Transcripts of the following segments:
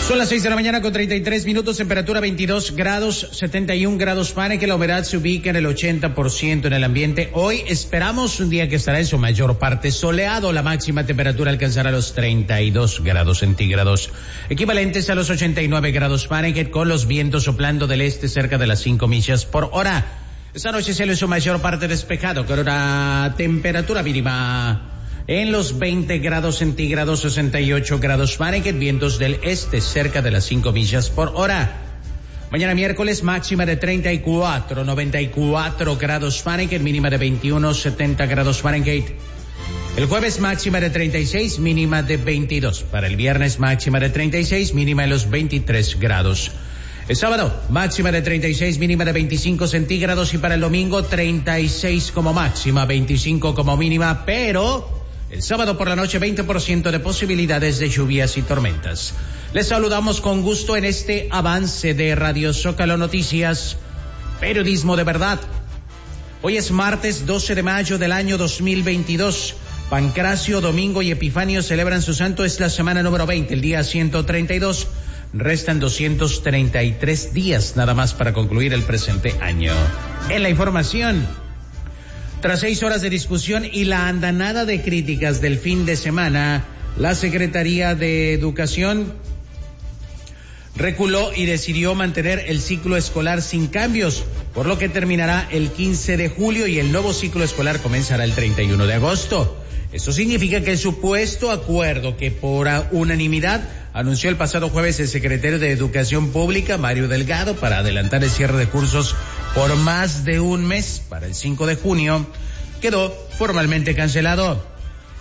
Son las 6 de la mañana con 33 minutos, temperatura 22 grados, 71 grados Fahrenheit, que la humedad se ubica en el 80% en el ambiente. Hoy esperamos un día que estará en su mayor parte soleado. La máxima temperatura alcanzará los 32 grados centígrados, equivalentes a los 89 grados Fahrenheit, con los vientos soplando del este cerca de las 5 millas por hora. Esta noche cielo en su mayor parte despejado, con una temperatura mínima en los 20 grados centígrados, 68 grados Fahrenheit, vientos del este cerca de las 5 millas por hora. Mañana miércoles máxima de 34, 94 grados Fahrenheit, mínima de 21, 70 grados Fahrenheit. El jueves máxima de 36, mínima de 22. Para el viernes máxima de 36, mínima en los 23 grados. El sábado máxima de 36, mínima de 25 centígrados, y para el domingo 36 como máxima, 25 como mínima, pero el sábado por la noche 20% de posibilidades de lluvias y tormentas. Les saludamos con gusto en este avance de Radio Zócalo Noticias, periodismo de verdad. Hoy es martes 12 de mayo del año 2022. Pancracio, Domingo y Epifanio celebran su santo. Es la semana número 20, el día 132. Restan 233 días nada más para concluir el presente año. En la información, tras 6 horas de discusión y la andanada de críticas del fin de semana, la Secretaría de Educación reculó y decidió mantener el ciclo escolar sin cambios, por lo que terminará el 15 de julio y el nuevo ciclo escolar comenzará el 31 de agosto. Esto significa que el supuesto acuerdo que por unanimidad anunció el pasado jueves el secretario de Educación Pública, Mario Delgado, para adelantar el cierre de cursos por más de un mes para el 5 de junio, quedó formalmente cancelado.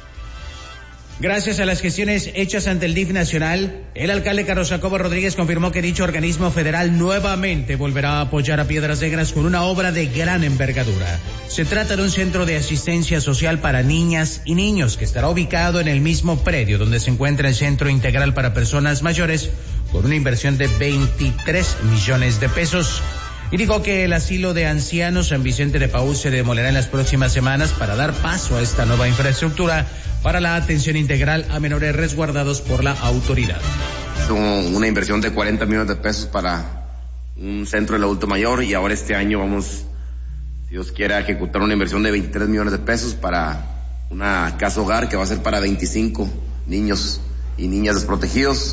Gracias a las gestiones hechas ante el DIF nacional, el alcalde Carlos Jacobo Rodríguez confirmó que dicho organismo federal nuevamente volverá a apoyar a Piedras Negras con una obra de gran envergadura. Se trata de un centro de asistencia social para niñas y niños que estará ubicado en el mismo predio donde se encuentra el Centro Integral para Personas Mayores, con una inversión de 23 millones de pesos. Y dijo que el asilo de ancianos San Vicente de Paúl se demolerá en las próximas semanas para dar paso a esta nueva infraestructura para la atención integral a menores resguardados por la autoridad. Es una inversión de 40 millones de pesos para un centro del adulto mayor, y ahora este año vamos, si Dios quiere, a ejecutar una inversión de 23 millones de pesos para una casa hogar que va a ser para 25 niños y niñas desprotegidos.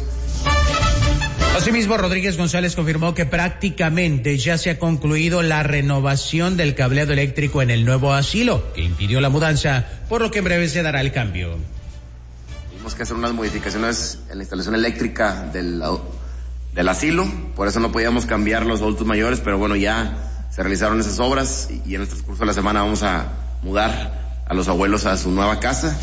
Asimismo, Rodríguez González confirmó que prácticamente ya se ha concluido la renovación del cableado eléctrico en el nuevo asilo, que impidió la mudanza, por lo que en breve se dará el cambio. Tuvimos que hacer unas modificaciones en la instalación eléctrica del asilo, por eso no podíamos cambiar los adultos mayores, pero bueno, ya se realizaron esas obras y en el transcurso de la semana vamos a mudar a los abuelos a su nueva casa.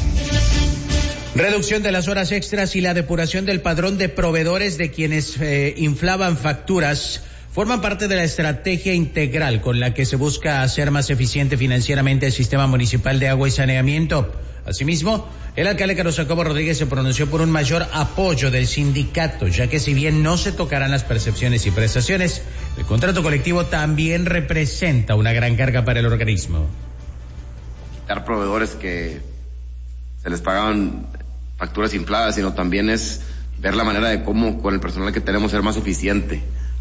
Reducción de las horas extras y la depuración del padrón de proveedores de quienes inflaban facturas forman parte de la estrategia integral con la que se busca hacer más eficiente financieramente el sistema municipal de agua y saneamiento. Asimismo, el alcalde Carlos Jacobo Rodríguez se pronunció por un mayor apoyo del sindicato, ya que si bien no se tocarán las percepciones y prestaciones, el contrato colectivo también representa una gran carga para el organismo. Quitar proveedores que se les pagaban facturas infladas, sino también es ver la manera de cómo con el personal que tenemos ser más eficiente,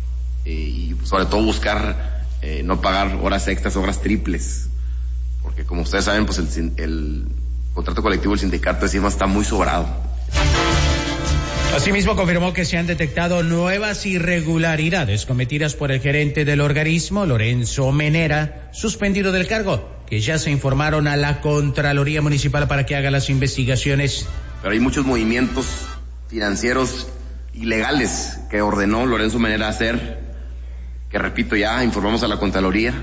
y sobre todo buscar no pagar horas extras, horas triples, porque como ustedes saben, pues el contrato colectivo del sindicato encima está muy sobrado. Asimismo, confirmó que se han detectado nuevas irregularidades cometidas por el gerente del organismo, Lorenzo Menera, suspendido del cargo, que ya se informaron a la Contraloría Municipal para que haga las investigaciones. Pero hay muchos movimientos financieros ilegales que ordenó Lorenzo Menera hacer, que repito, ya informamos a la Contraloría.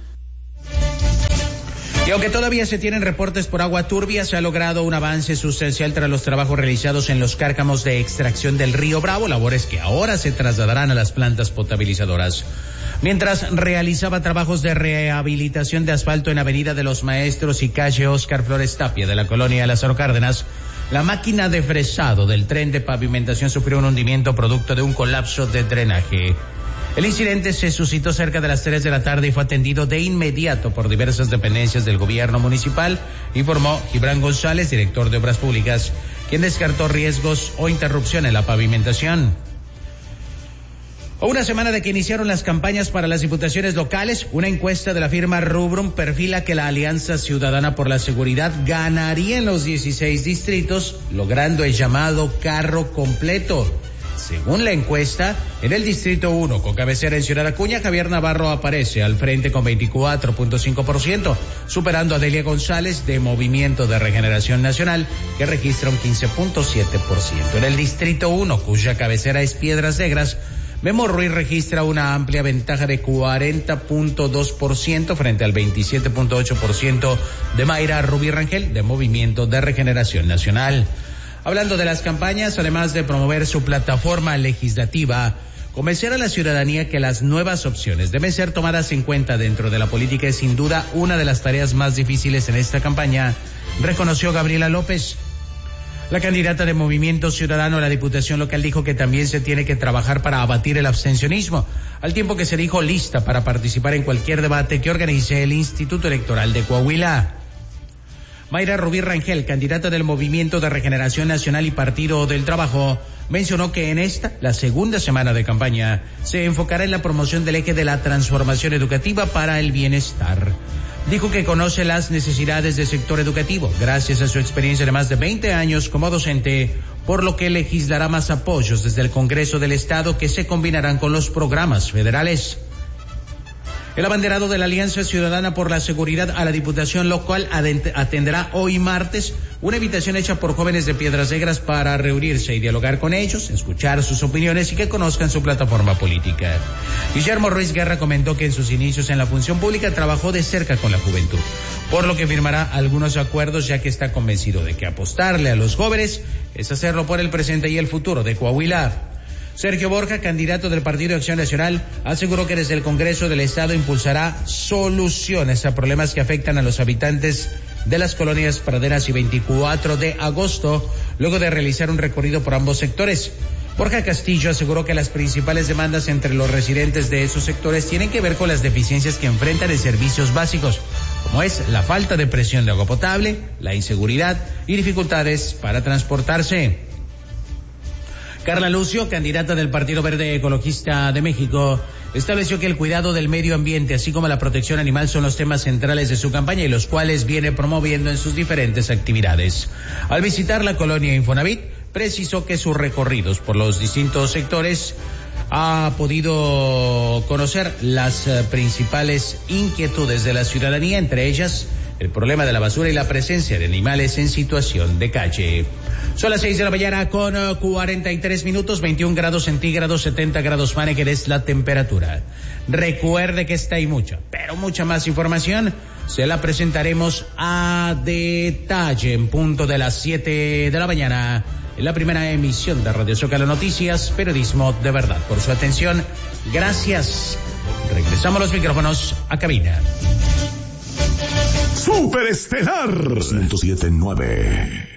Y aunque todavía se tienen reportes por agua turbia, se ha logrado un avance sustancial tras los trabajos realizados en los cárcamos de extracción del río Bravo, labores que ahora se trasladarán a las plantas potabilizadoras. Mientras realizaba trabajos de rehabilitación de asfalto en Avenida de los Maestros y calle Óscar Flores Tapia de la colonia Lázaro Cárdenas, la máquina de fresado del tren de pavimentación sufrió un hundimiento producto de un colapso de drenaje. El incidente se suscitó cerca de las 3 de la tarde y fue atendido de inmediato por diversas dependencias del gobierno municipal, informó Gibran González, director de Obras Públicas, quien descartó riesgos o interrupción en la pavimentación. A una semana de que iniciaron las campañas para las diputaciones locales, una encuesta de la firma Rubrum perfila que la Alianza Ciudadana por la Seguridad ganaría en los 16 distritos, logrando el llamado carro completo. Según la encuesta, en el distrito 1, con cabecera en Ciudad Acuña, Javier Navarro aparece al frente con 24.5%, superando a Delia González de Movimiento de Regeneración Nacional, que registra un 15.7%. En el distrito 1, cuya cabecera es Piedras Negras, Memo Ruiz registra una amplia ventaja de 40.2% frente al 27.8% de Mayra Rubí Rangel de Movimiento de Regeneración Nacional. Hablando de las campañas, además de promover su plataforma legislativa, convencer a la ciudadanía que las nuevas opciones deben ser tomadas en cuenta dentro de la política es sin duda una de las tareas más difíciles en esta campaña, reconoció Gabriela López. La candidata de Movimiento Ciudadano a la Diputación Local dijo que también se tiene que trabajar para abatir el abstencionismo, al tiempo que se dijo lista para participar en cualquier debate que organice el Instituto Electoral de Coahuila. Mayra Rubí Rangel, candidata del Movimiento de Regeneración Nacional y Partido del Trabajo, mencionó que en esta, la segunda semana de campaña, se enfocará en la promoción del eje de la transformación educativa para el bienestar. Dijo que conoce las necesidades del sector educativo, gracias a su experiencia de más de 20 años como docente, por lo que legislará más apoyos desde el Congreso del Estado que se combinarán con los programas federales. El abanderado de la Alianza Ciudadana por la Seguridad a la Diputación Local atenderá hoy martes una invitación hecha por jóvenes de Piedras Negras para reunirse y dialogar con ellos, escuchar sus opiniones y que conozcan su plataforma política. Guillermo Ruiz Guerra comentó que en sus inicios en la función pública trabajó de cerca con la juventud, por lo que firmará algunos acuerdos ya que está convencido de que apostarle a los jóvenes es hacerlo por el presente y el futuro de Coahuila. Sergio Borja, candidato del Partido de Acción Nacional, aseguró que desde el Congreso del Estado impulsará soluciones a problemas que afectan a los habitantes de las colonias Praderas y 24 de agosto, luego de realizar un recorrido por ambos sectores. Borja Castillo aseguró que las principales demandas entre los residentes de esos sectores tienen que ver con las deficiencias que enfrentan en servicios básicos, como es la falta de presión de agua potable, la inseguridad y dificultades para transportarse. Carla Lucio, candidata del Partido Verde Ecologista de México, estableció que el cuidado del medio ambiente, así como la protección animal, son los temas centrales de su campaña y los cuales viene promoviendo en sus diferentes actividades. Al visitar la colonia Infonavit, precisó que sus recorridos por los distintos sectores ha podido conocer las principales inquietudes de la ciudadanía, entre ellas el problema de la basura y la presencia de animales en situación de calle. Son las 6 de la mañana con 43 minutos, 21 grados centígrados, 70 grados Fahrenheit es la temperatura. Recuerde que esta y mucha, pero mucha más información se la presentaremos a detalle en punto de las 7 de la mañana en la primera emisión de Radio Zócalo Noticias, periodismo de verdad. Por su atención, gracias. Regresamos los micrófonos a cabina. Superestelar 107.9